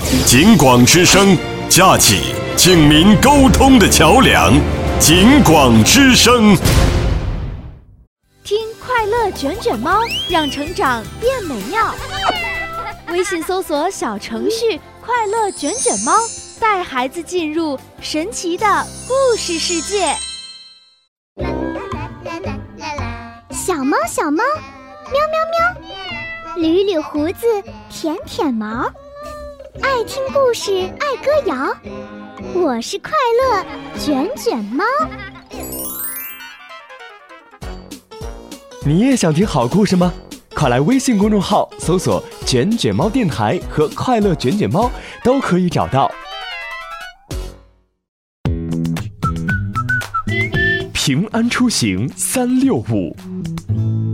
警广之声，架起警民沟通的桥梁。警广之声， 听快乐卷卷猫，让成长变美妙。微信搜索小程序“快乐卷卷猫”，带孩子进入神奇的故事世界。 小猫小猫，喵喵喵，捋捋胡子，舔舔毛，爱听故事，爱歌谣。我是快乐卷卷猫。 你也想听好故事吗？快来微信公众号搜索“卷卷猫电台”和“快乐卷卷猫”，都可以找到。平安出行365，